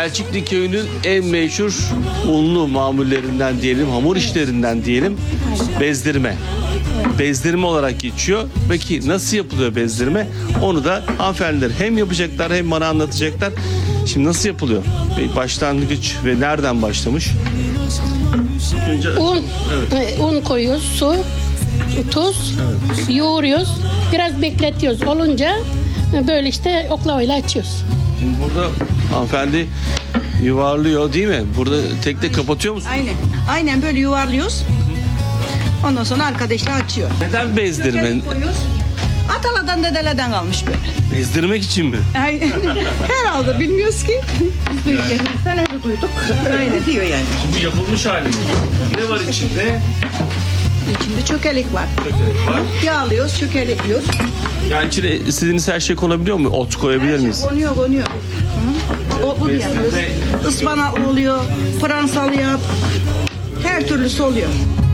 Selçuklu köyünün en meşhur unlu mamullerinden diyelim, hamur işlerinden diyelim, bezdirme. Bezdirme olarak geçiyor. Peki nasıl yapılıyor bezdirme? Onu da hanımefendiler hem yapacaklar hem bana anlatacaklar. Şimdi nasıl yapılıyor? Başlangıç ve nereden başlamış? Önce... Un koyuyoruz, su, tuz, yoğuruyoruz. Biraz bekletiyoruz. Olunca böyle işte oklavayla açıyoruz. Şimdi burada hanımefendi yuvarlıyor değil mi? Burada tek tek kapatıyor musun? Aynen. Aynen böyle yuvarlıyoruz. Ondan sonra arkadaşlar açıyor. Neden bezdirme? Koyuyoruz. Atalardan dedelerden kalmış böyle. Bezdirmek için mi? Aynen. Herhalde bilmiyoruz ki. Büyüklerimizden öyle duyduk. Öyle diyor yani. Bu yapılmış hali. Ne var içinde? İçinde çökelik var. Çökelek var. Yağlıyoruz, çökelekliyoruz. Yani içine istediğiniz her şey konabiliyor mu? Ot koyabilir miyiz? Konuyor. Otlu yapıyoruz. Ispanaklı oluyor, Fransalı yap. Her türlüsü oluyor.